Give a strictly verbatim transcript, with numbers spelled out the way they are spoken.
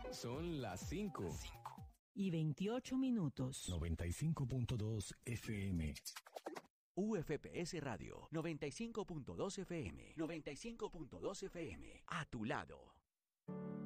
Son las cinco. Y veintiocho minutos. noventa y cinco punto dos F M. U F P S Radio, noventa y cinco punto dos F M. noventa y cinco punto dos F M. A tu lado.